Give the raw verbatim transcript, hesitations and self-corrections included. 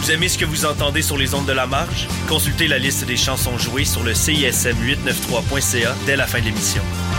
Vous aimez ce que vous entendez sur les ondes de la marge? Consultez la liste des chansons jouées sur le C I S M huit cent quatre-vingt-treize point C A dès la fin de l'émission.